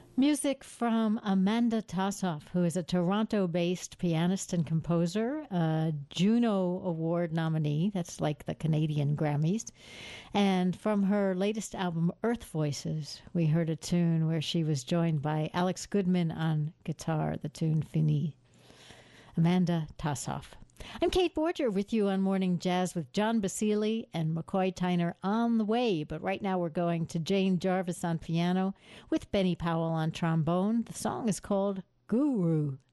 Music from Amanda Tassoff, who is a Toronto based pianist and composer, a Juno Award nominee. That's like the Canadian Grammys. And from her latest album, Earth Voices, we heard a tune where she was joined by Alex Goodman on guitar, the tune Fini. Amanda Tassoff. I'm Kate Borger with you on Morning Jazz with John Basile and McCoy Tyner on the way. But right now we're going to Jane Jarvis on piano with Benny Powell on trombone. The song is called Guru.